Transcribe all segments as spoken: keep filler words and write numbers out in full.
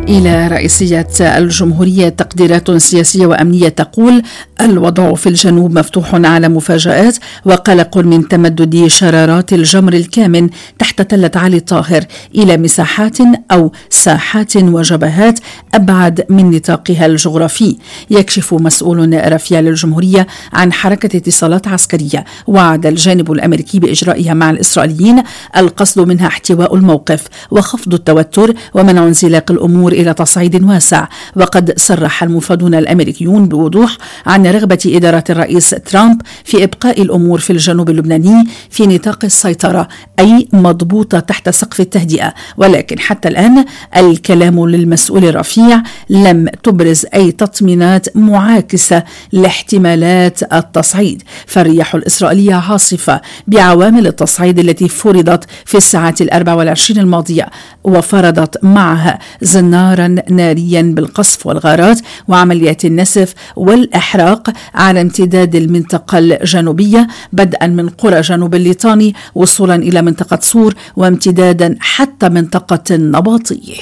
إلى رئيسية الجمهورية. تقديرات سياسية وأمنية تقول الوضع في الجنوب مفتوح على مفاجآت وقلق من تمدد شرارات الجمر الكامن تحت تلة علي طاهر إلى مساحات أو ساحات وجبهات أبعد من نطاقها الجغرافي. يكشف مسؤول رفيع للجمهورية عن حركة اتصالات عسكرية وعد الجانب الأمريكي بإجرائها مع الإسرائيليين القصد منها احتواء الموقف وخفض التوتر ومنع انزلاق الأمور إلى تصعيد واسع. وقد صرح المفادون الأمريكيون بوضوح عن رغبة إدارة الرئيس ترامب في إبقاء الأمور في الجنوب اللبناني في نطاق السيطرة، أي مضبوطة تحت سقف التهدئة. ولكن حتى الآن الكلام للمسؤول الرفيع لم تبرز أي تطمينات معاكسة لاحتمالات التصعيد، فالرياح الإسرائيلية عاصفة بعوامل التصعيد التي فرضت في الساعات الأربع والعشرين الماضية، وفرضت معها زنارا ناريا بالقصف والغارات وعمليات النسف والإحراق على امتداد المنطقة الجنوبية، بدءا من قرى جنوب الليطاني وصولا إلى منطقة صور وامتدادا حتى منطقة النباطية.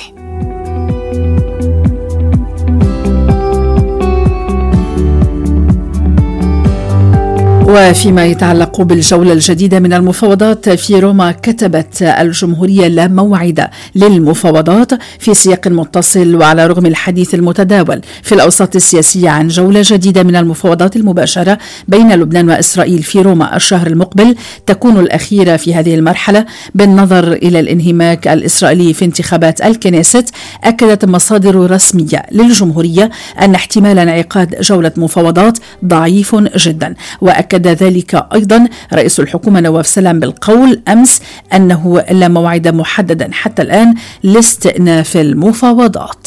وفيما يتعلق بالجولة الجديدة من المفاوضات في روما، كتبت الجمهورية لا موعد للمفاوضات في سياق متصل. وعلى رغم الحديث المتداول في الأوساط السياسية عن جولة جديدة من المفاوضات المباشرة بين لبنان وإسرائيل في روما الشهر المقبل، تكون الأخيرة في هذه المرحلة بالنظر إلى الانهماك الإسرائيلي في انتخابات الكنيست. أكدت مصادر رسمية للجمهورية أن احتمال انعقاد جولة مفاوضات ضعيف جدا. وأكد ذلك أيضا رئيس الحكومة نواف سلام بالقول أمس أنه لا موعد محددا حتى الآن لاستئناف المفاوضات.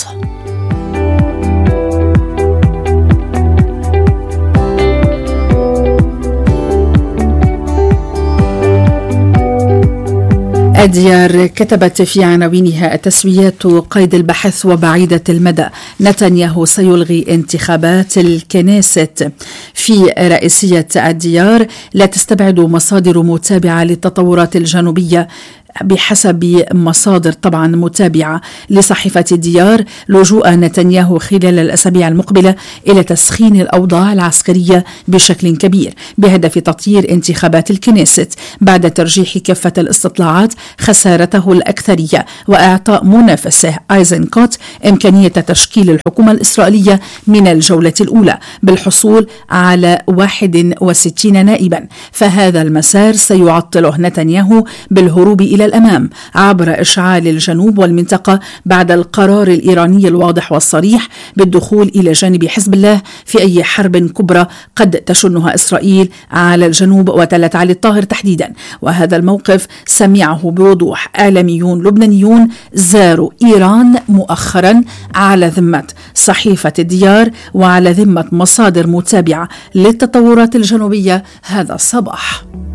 الديار كتبت في عناوينها التسويات قيد البحث وبعيدة المدى، نتنياهو سيلغي انتخابات الكنيست. في رئيسية الديار لا تستبعد مصادر متابعة للتطورات الجنوبية بحسب مصادر طبعا متابعة لصحيفة الديار لجوء نتنياهو خلال الأسابيع المقبلة إلى تسخين الأوضاع العسكرية بشكل كبير بهدف تطيير انتخابات الكنيست بعد ترجيح كافة الاستطلاعات خسارته الأكثرية وإعطاء منافسه آيزنكوت إمكانية تشكيل الحكومة الإسرائيلية من الجولة الأولى بالحصول على واحد وستين نائبا. فهذا المسار سيعطله نتنياهو بالهروب إلى الأمام عبر إشعال الجنوب والمنطقة بعد القرار الإيراني الواضح والصريح بالدخول إلى جانب حزب الله في أي حرب كبرى قد تشنها إسرائيل على الجنوب وتلة علي الطاهر تحديدا. وهذا الموقف سمعه بوضوح إعلاميون لبنانيون زاروا إيران مؤخرا على ذمة صحيفة الديار وعلى ذمة مصادر متابعة للتطورات الجنوبية هذا الصباح.